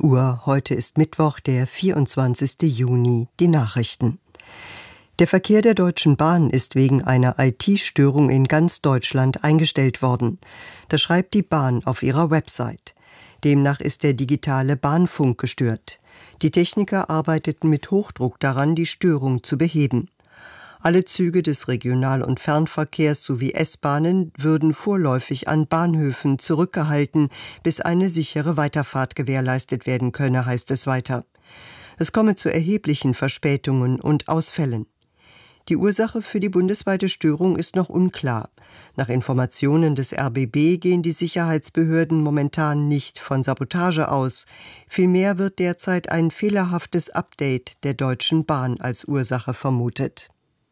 Uhr. Heute ist Mittwoch, der 24. Juni. Die Nachrichten. Der Verkehr der Deutschen Bahn ist wegen einer IT-Störung in ganz Deutschland eingestellt worden. Das schreibt die Bahn auf ihrer Website. Demnach ist der digitale Bahnfunk gestört. Die Techniker arbeiteten mit Hochdruck daran, die Störung zu beheben. Alle Züge des Regional- und Fernverkehrs sowie S-Bahnen würden vorläufig an Bahnhöfen zurückgehalten, bis eine sichere Weiterfahrt gewährleistet werden könne, heißt es weiter. Es komme zu erheblichen Verspätungen und Ausfällen. Die Ursache für die bundesweite Störung ist noch unklar. Nach Informationen des RBB gehen die Sicherheitsbehörden momentan nicht von Sabotage aus. Vielmehr wird derzeit ein fehlerhaftes Update der Deutschen Bahn als Ursache vermutet.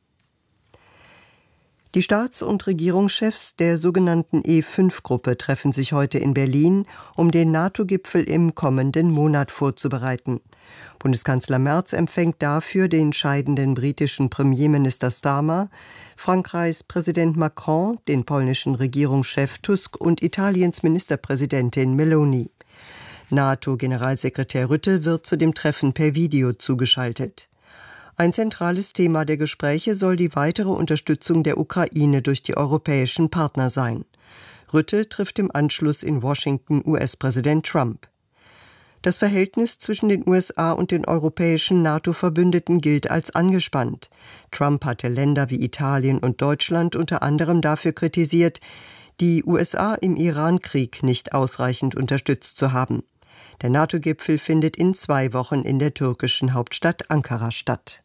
Die Staats- und Regierungschefs der sogenannten E5-Gruppe treffen sich heute in Berlin, um den NATO-Gipfel im kommenden Monat vorzubereiten. Bundeskanzler Merz empfängt dafür den scheidenden britischen Premierminister Starmer, Frankreichs Präsident Macron, den polnischen Regierungschef Tusk und Italiens Ministerpräsidentin Meloni. NATO-Generalsekretär Rutte wird zu dem Treffen per Video zugeschaltet. Ein zentrales Thema der Gespräche soll die weitere Unterstützung der Ukraine durch die europäischen Partner sein. Rutte trifft im Anschluss in Washington US-Präsident Trump. Das Verhältnis zwischen den USA und den europäischen NATO-Verbündeten gilt als angespannt. Trump hatte Länder wie Italien und Deutschland unter anderem dafür kritisiert, die USA im Iran-Krieg nicht ausreichend unterstützt zu haben. Der NATO-Gipfel findet in 2 Wochen in der türkischen Hauptstadt Ankara statt.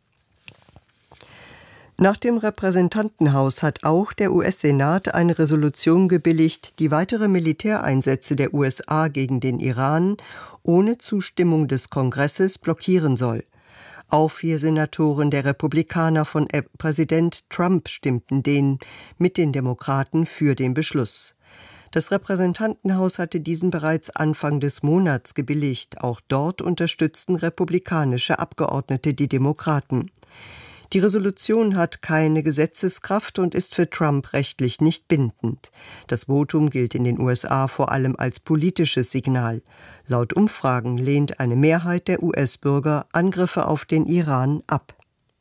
Nach dem Repräsentantenhaus hat auch der US-Senat eine Resolution gebilligt, die weitere Militäreinsätze der USA gegen den Iran ohne Zustimmung des Kongresses blockieren soll. Auch 4 Senatoren der Republikaner von Präsident Trump stimmten mit den Demokraten für den Beschluss. Das Repräsentantenhaus hatte diesen bereits Anfang des Monats gebilligt. Auch dort unterstützten republikanische Abgeordnete die Demokraten. Die Resolution hat keine Gesetzeskraft und ist für Trump rechtlich nicht bindend. Das Votum gilt in den USA vor allem als politisches Signal. Laut Umfragen lehnt eine Mehrheit der US-Bürger Angriffe auf den Iran ab.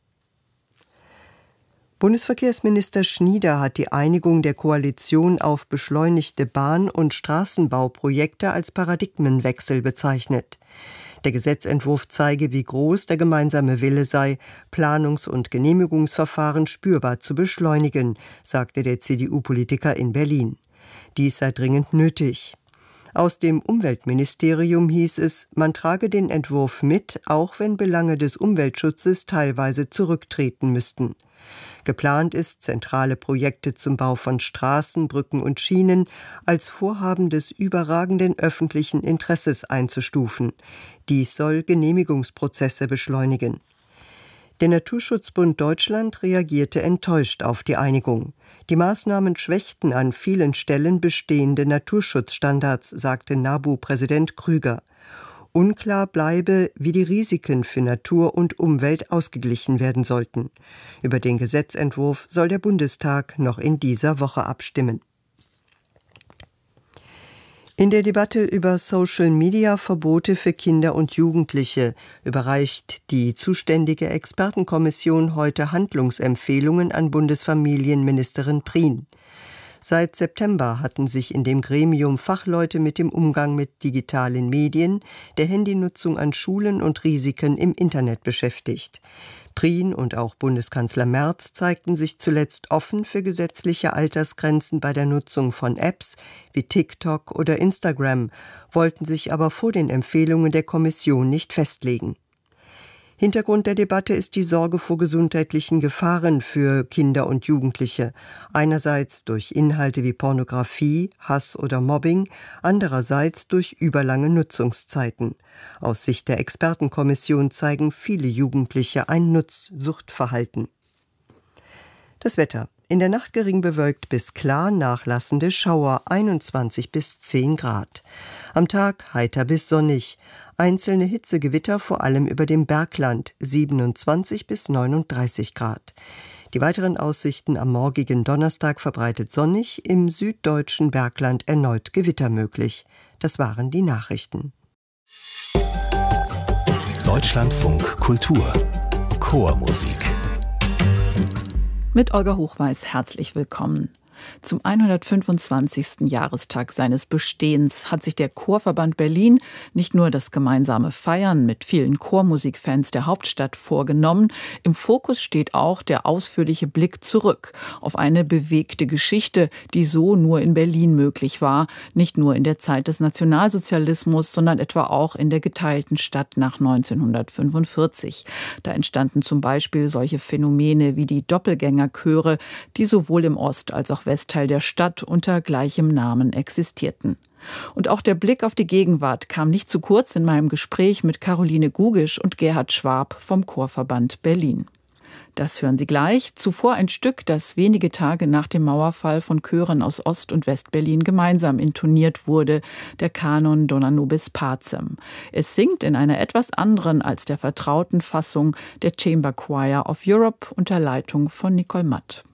Bundesverkehrsminister Schnieder hat die Einigung der Koalition auf beschleunigte Bahn- und Straßenbauprojekte als Paradigmenwechsel bezeichnet. Der Gesetzentwurf zeige, wie groß der gemeinsame Wille sei, Planungs- und Genehmigungsverfahren spürbar zu beschleunigen, sagte der CDU-Politiker in Berlin. Dies sei dringend nötig. Aus dem Umweltministerium hieß es, man trage den Entwurf mit, auch wenn Belange des Umweltschutzes teilweise zurücktreten müssten. Geplant ist, zentrale Projekte zum Bau von Straßen, Brücken und Schienen als Vorhaben des überragenden öffentlichen Interesses einzustufen. Dies soll Genehmigungsprozesse beschleunigen. Der Naturschutzbund Deutschland reagierte enttäuscht auf die Einigung. Die Maßnahmen schwächten an vielen Stellen bestehende Naturschutzstandards, sagte NABU-Präsident Krüger. Unklar bleibe, wie die Risiken für Natur und Umwelt ausgeglichen werden sollten. Über den Gesetzentwurf soll der Bundestag noch in dieser Woche abstimmen. In der Debatte über Social-Media-Verbote für Kinder und Jugendliche überreicht die zuständige Expertenkommission heute Handlungsempfehlungen an Bundesfamilienministerin Prien. Seit September hatten sich in dem Gremium Fachleute mit dem Umgang mit digitalen Medien, der Handynutzung an Schulen und Risiken im Internet beschäftigt. Prien und auch Bundeskanzler Merz zeigten sich zuletzt offen für gesetzliche Altersgrenzen bei der Nutzung von Apps wie TikTok oder Instagram, wollten sich aber vor den Empfehlungen der Kommission nicht festlegen. Hintergrund der Debatte ist die Sorge vor gesundheitlichen Gefahren für Kinder und Jugendliche, einerseits durch Inhalte wie Pornografie, Hass oder Mobbing, andererseits durch überlange Nutzungszeiten. Aus Sicht der Expertenkommission zeigen viele Jugendliche ein Nutzsuchtverhalten. Das Wetter. In der Nacht gering bewölkt bis klar, nachlassende Schauer 21 bis 10 Grad. Am Tag heiter bis sonnig. Einzelne Hitzegewitter vor allem über dem Bergland 27 bis 39 Grad. Die weiteren Aussichten am morgigen Donnerstag verbreitet sonnig, im süddeutschen Bergland erneut Gewitter möglich. Das waren die Nachrichten. Deutschlandfunk Kultur Chormusik. Mit Olga Hochweiß herzlich willkommen. Zum 125. Jahrestag seines Bestehens hat sich der Chorverband Berlin nicht nur das gemeinsame Feiern mit vielen Chormusikfans der Hauptstadt vorgenommen, im Fokus steht auch der ausführliche Blick zurück auf eine bewegte Geschichte, die so nur in Berlin möglich war, nicht nur in der Zeit des Nationalsozialismus, sondern etwa auch in der geteilten Stadt nach 1945. Da entstanden zum Beispiel solche Phänomene wie die Doppelgängerchöre, die sowohl im Ost- als auch Westteil der Stadt unter gleichem Namen existierten. Und auch der Blick auf die Gegenwart kam nicht zu kurz in meinem Gespräch mit Caroline Gugisch und Gerhard Schwab vom Chorverband Berlin. Das hören Sie gleich. Zuvor ein Stück, das wenige Tage nach dem Mauerfall von Chören aus Ost- und Westberlin gemeinsam intoniert wurde, der Kanon Dona Nubis Pacem. Es singt in einer etwas anderen als der vertrauten Fassung der Chamber Choir of Europe unter Leitung von Nicole Matt.